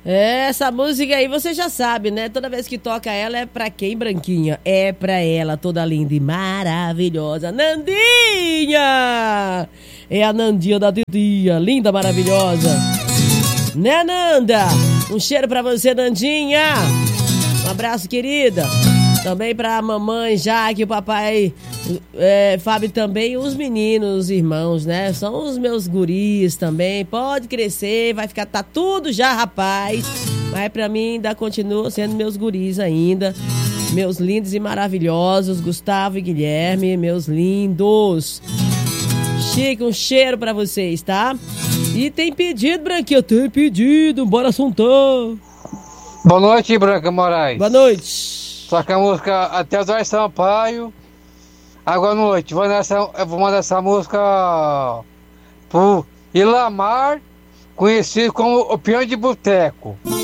Essa música aí você já sabe, né? Toda vez que toca ela é pra quem, Branquinha? É pra ela, toda linda e maravilhosa, Nandinha! É a Nandinha da Titia, linda, maravilhosa. Né, Nanda? Um cheiro pra você, Nandinha. Um abraço, querida. Também pra mamãe Jaque, o papai Fábio também, os meninos, os irmãos, né? São os meus guris também. Pode crescer, vai ficar, tá tudo já, rapaz. Mas pra mim ainda continua sendo meus guris ainda. Meus lindos e maravilhosos, Gustavo e Guilherme, meus lindos. Chico, um cheiro pra vocês, tá? E tem pedido, Branquinho, tem pedido, bora assuntar. Boa noite, Branca Moraes. Boa noite. Toca a música Até o Zóio Sampaio. Agora à noite, eu vou mandar essa música pro Ilamar, conhecido como o Peão de Boteco.